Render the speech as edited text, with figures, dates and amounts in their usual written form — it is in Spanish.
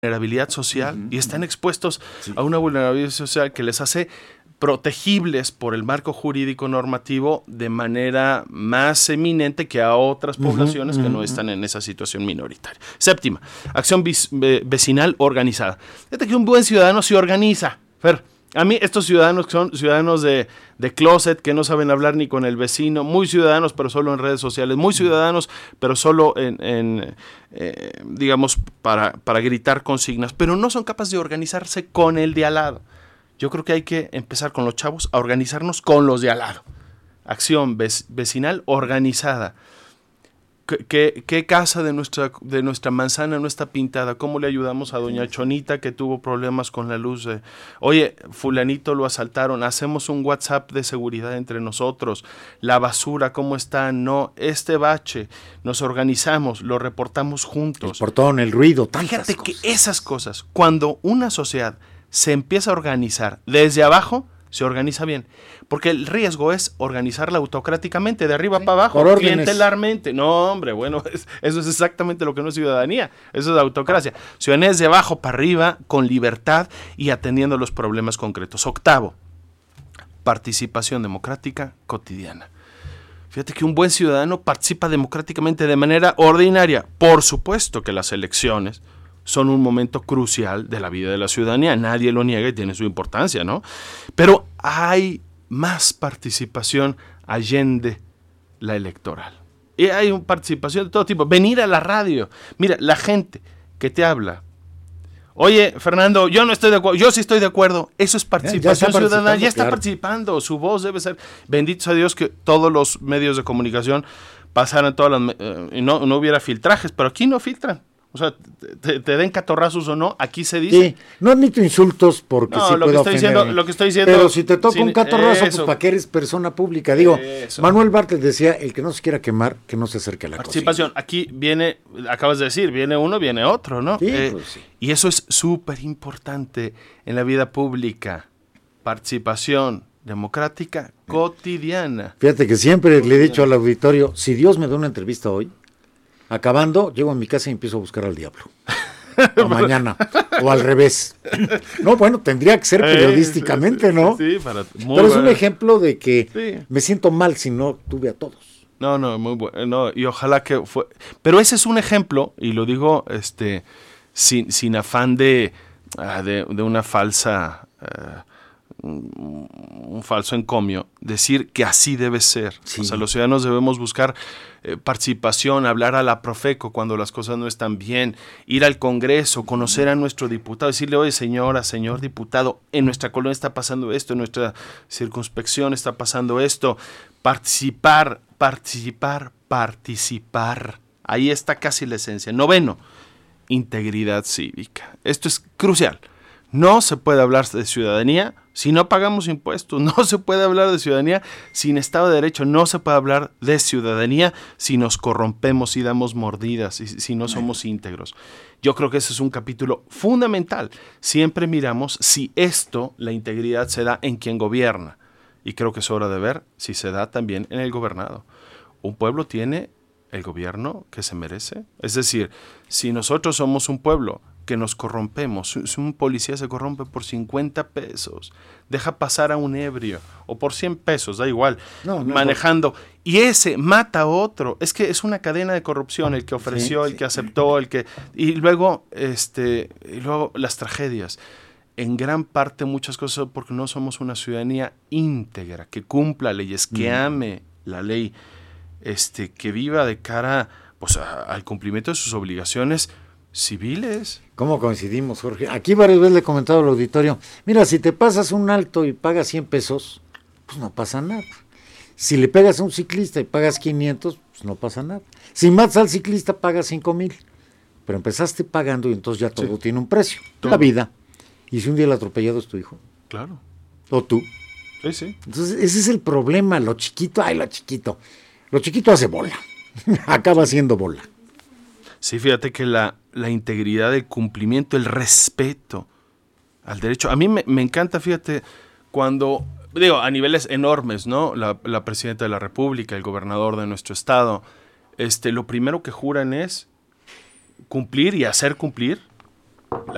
vulnerabilidad social y están expuestos a una vulnerabilidad social que les hace protegibles por el marco jurídico normativo de manera más eminente que a otras poblaciones que no están en esa situación minoritaria. Séptima, acción vecinal organizada. Fíjate que un buen ciudadano se organiza. Fer, a mí estos ciudadanos que son ciudadanos de closet, que no saben hablar ni con el vecino, muy ciudadanos pero solo en redes sociales, muy ciudadanos pero solo digamos, para gritar consignas, pero no son capaces de organizarse con el de al lado. Yo creo que hay que empezar con los chavos a organizarnos con los de al lado. Acción vecinal organizada. ¿Qué casa de nuestra manzana no está pintada? ¿Cómo le ayudamos a doña Chonita que tuvo problemas con la luz? Oye, fulanito lo asaltaron, hacemos un WhatsApp de seguridad entre nosotros. La basura, ¿cómo está? No, este bache, nos organizamos, lo reportamos juntos. El portón, el ruido, tantas Fíjate cosas. que esas cosas, cuando una sociedad se empieza a organizar desde abajo, se organiza bien. Porque el riesgo es organizarla autocráticamente, de arriba para abajo, clientelarmente. No, hombre, bueno, eso es exactamente lo que no es ciudadanía. Eso es autocracia. Ciudadanía es de abajo para arriba, con libertad y atendiendo los problemas concretos. Octavo, participación democrática cotidiana. Fíjate que un buen ciudadano participa democráticamente de manera ordinaria. Por supuesto que las elecciones son un momento crucial de la vida de la ciudadanía, nadie lo niega y tiene su importancia, ¿no? Pero hay más participación allende la electoral. Y hay participación de todo tipo. Venir a la radio. Mira, la gente que te habla. Oye, Fernando, yo no estoy de acuerdo. Yo sí estoy de acuerdo. Eso es participación ciudadana. Ya está participando. Su voz debe ser. Benditos a Dios que todos los medios de comunicación pasaran y no hubiera filtrajes, pero aquí no filtran. O sea, te den catorrazos o no, aquí se dice. Sí, no admito insultos porque sí puedo ofenderme. Lo que estoy diciendo. Pero si te toca un catorrazo, pues para qué eres persona pública. Digo, Manuel Bartlett decía, el que no se quiera quemar, que no se acerque a la participación. Cocina. Aquí viene, acabas de decir, viene uno, viene otro, ¿no? Sí, pues sí. Y eso es súper importante en la vida pública. Participación democrática cotidiana. Fíjate que siempre le he dicho al auditorio, si Dios me da una entrevista hoy, acabando, llego a mi casa y empiezo a buscar al diablo. O mañana, o al revés. No, bueno, tendría que ser periodísticamente, ¿no? Sí, pero es un ejemplo de que me siento mal si no tuve a todos. No, muy bueno. No, y ojalá que fue. Pero ese es un ejemplo, y lo digo sin afán de una falsa. Un falso encomio, decir que así debe ser. Sí. O sea, los ciudadanos debemos buscar participación, hablar a la Profeco cuando las cosas no están bien, ir al Congreso, conocer a nuestro diputado, decirle, oye, señora, señor diputado, en nuestra colonia está pasando esto, en nuestra circunspección está pasando esto. Participar. Ahí está casi la esencia. Noveno, integridad cívica. Esto es crucial. No se puede hablar de ciudadanía si no pagamos impuestos, no se puede hablar de ciudadanía sin Estado de Derecho, no se puede hablar de ciudadanía si nos corrompemos, si damos mordidas, si no somos íntegros. Yo creo que ese es un capítulo fundamental. Siempre miramos si la integridad se da en quien gobierna. Y creo que es hora de ver si se da también en el gobernado. Un pueblo tiene el gobierno que se merece. Es decir, si nosotros somos un pueblo que nos corrompemos, si un policía se corrompe por 50 pesos, deja pasar a un ebrio, o por 100 pesos, da igual, manejando, y ese mata a otro, es que es una cadena de corrupción, el que ofreció, el que aceptó, y luego las tragedias. En gran parte muchas cosas porque no somos una ciudadanía íntegra, que cumpla leyes, que ame la ley, que viva de cara pues, al cumplimiento de sus obligaciones civiles. ¿Cómo coincidimos, Jorge? Aquí varias veces le he comentado al auditorio, mira, si te pasas un alto y pagas 100 pesos, pues no pasa nada. Si le pegas a un ciclista y pagas 500, pues no pasa nada. Si matas al ciclista, pagas 5,000. Pero empezaste pagando y entonces ya todo tiene un precio. Todo. La vida. Y si un día el atropellado es tu hijo. Claro. O tú. Sí. Entonces ese es el problema, lo chiquito hace bola. Acaba siendo bola. Sí, fíjate que la integridad, el cumplimiento, el respeto al derecho. A mí me encanta, fíjate, cuando, a niveles enormes, ¿no? La presidenta de la República, el gobernador de nuestro estado, lo primero que juran es cumplir y hacer cumplir